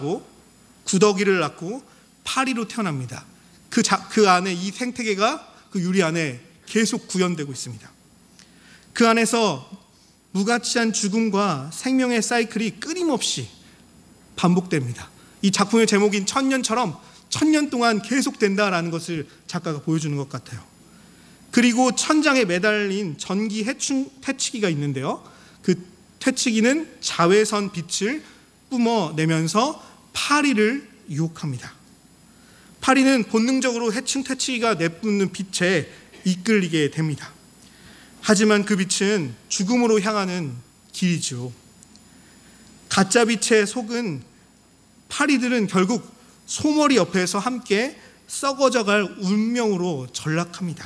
낳고 구더기를 낳고 파리로 태어납니다. 그 안에 이 생태계가 그 유리 안에 계속 구현되고 있습니다. 그 안에서 무가치한 죽음과 생명의 사이클이 끊임없이 반복됩니다. 이 작품의 제목인 천년처럼 1000년 동안 계속된다라는 것을 작가가 보여주는 것 같아요. 그리고 천장에 매달린 전기 퇴치기가 있는데요. 그 퇴치기는 자외선 빛을 뿜어내면서 파리를 유혹합니다. 파리는 본능적으로 해충 퇴치기가 내뿜는 빛에 이끌리게 됩니다. 하지만 그 빛은 죽음으로 향하는 길이죠. 가짜 빛에 속은 파리들은 결국 소머리 옆에서 함께 썩어져갈 운명으로 전락합니다.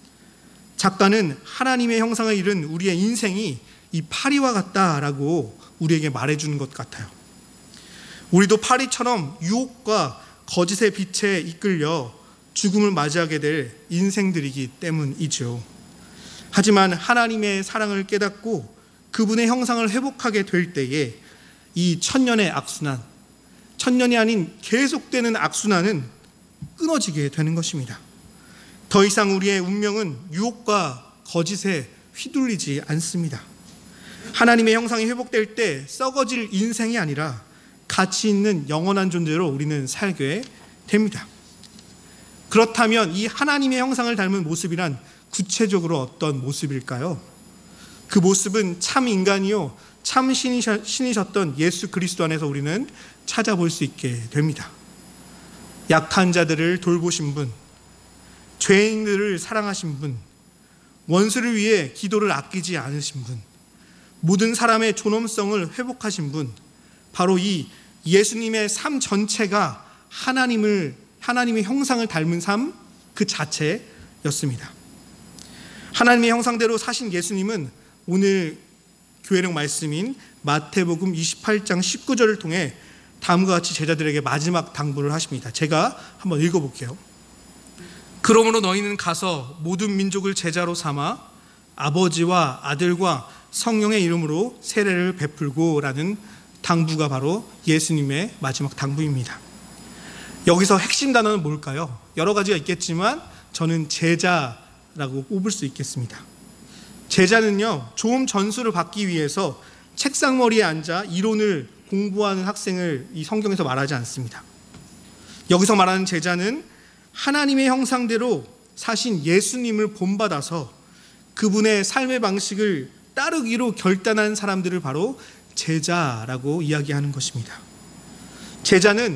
작가는 하나님의 형상을 잃은 우리의 인생이 이 파리와 같다라고 우리에게 말해주는 것 같아요. 우리도 파리처럼 유혹과 거짓의 빛에 이끌려 죽음을 맞이하게 될 인생들이기 때문이죠. 하지만 하나님의 사랑을 깨닫고 그분의 형상을 회복하게 될 때에 이 천년의 악순환, 천년이 아닌 계속되는 악순환은 끊어지게 되는 것입니다. 더 이상 우리의 운명은 유혹과 거짓에 휘둘리지 않습니다. 하나님의 형상이 회복될 때 썩어질 인생이 아니라 가치 있는 영원한 존재로 우리는 살게 됩니다. 그렇다면 이 하나님의 형상을 닮은 모습이란 구체적으로 어떤 모습일까요? 그 모습은 참 인간이요 참 신이셨던 예수 그리스도 안에서 우리는 찾아볼 수 있게 됩니다. 약한 자들을 돌보신 분, 죄인들을 사랑하신 분, 원수를 위해 기도를 아끼지 않으신 분, 모든 사람의 존엄성을 회복하신 분, 바로 이 예수님의 삶 전체가 하나님의 형상을 닮은 삶 그 자체였습니다. 하나님의 형상대로 사신 예수님은 오늘 교회령 말씀인 마태복음 28장 19절을 통해 다음과 같이 제자들에게 마지막 당부를 하십니다. 제가 한번 읽어볼게요. 그러므로 너희는 가서 모든 민족을 제자로 삼아 아버지와 아들과 성령의 이름으로 세례를 베풀고 라는 당부가 바로 예수님의 마지막 당부입니다. 여기서 핵심 단어는 뭘까요? 여러 가지가 있겠지만 저는 제자라고 꼽을 수 있겠습니다. 제자는요, 좋은 전수를 받기 위해서 책상머리에 앉아 이론을 공부하는 학생을 이 성경에서 말하지 않습니다. 여기서 말하는 제자는 하나님의 형상대로 사신 예수님을 본받아서 그분의 삶의 방식을 따르기로 결단한 사람들을 바로 제자라고 이야기하는 것입니다. 제자는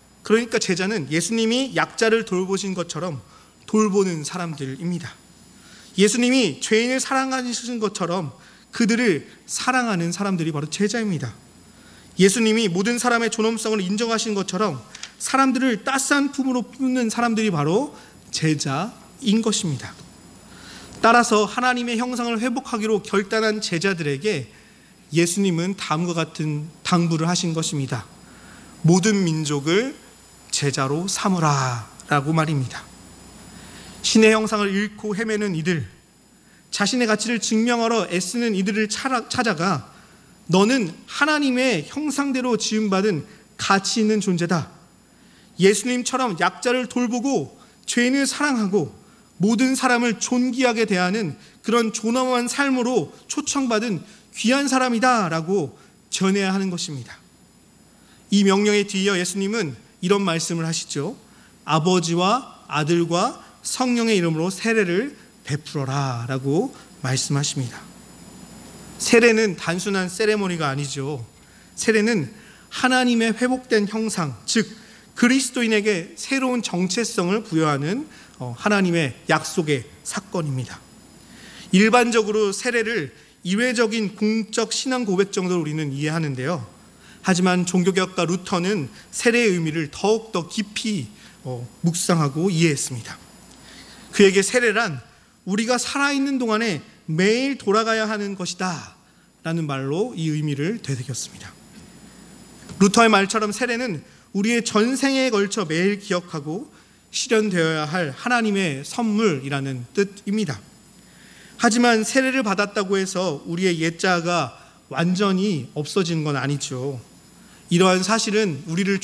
예수님이 약자를 돌보신 것처럼 돌보는 사람들입니다. 예수님이 죄인을 사랑하신 것처럼 그들을 사랑하는 사람들이 바로 제자입니다. 예수님이 모든 사람의 존엄성을 인정하신 것처럼 사람들을 따스한 품으로 품는 사람들이 바로 제자인 것입니다. 따라서 하나님의 형상을 회복하기로 결단한 제자들에게 예수님은 다음과 같은 당부를 하신 것입니다. 모든 민족을 제자로 삼으라 라고 말입니다. 신의 형상을 잃고 헤매는 이들, 자신의 가치를 증명하러 애쓰는 이들을 찾아가 너는 하나님의 형상대로 지음받은 가치 있는 존재다. 예수님처럼 약자를 돌보고 죄인을 사랑하고 모든 사람을 존귀하게 대하는 그런 존엄한 삶으로 초청받은 귀한 사람이다 라고 전해야 하는 것입니다. 이 명령에 뒤이어 예수님은 이런 말씀을 하시죠. 아버지와 아들과 성령의 이름으로 세례를 베풀어라 라고 말씀하십니다. 세례는 단순한 세레모니가 아니죠. 세례는 하나님의 회복된 형상, 즉 그리스도인에게 새로운 정체성을 부여하는 하나님의 약속의 사건입니다. 일반적으로 세례를 이례적인 공적 신앙 고백 정도로 우리는 이해하는데요. 하지만 종교개혁가 루터는 세례의 의미를 더욱더 깊이 묵상하고 이해했습니다. 그에게 세례란 우리가 살아있는 동안에 매일 돌아가야 하는 것이다 라는 말로 이 의미를 되새겼습니다. 루터의 말처럼 세례는 우리의 전생에 걸쳐 매일 기억하고 실현되어야 할 하나님의 선물이라는 뜻입니다. 하지만 세례를 받았다고 해서 우리의 옛자가 완전히 없어지는 건 아니죠. 이러한 사실은 우리를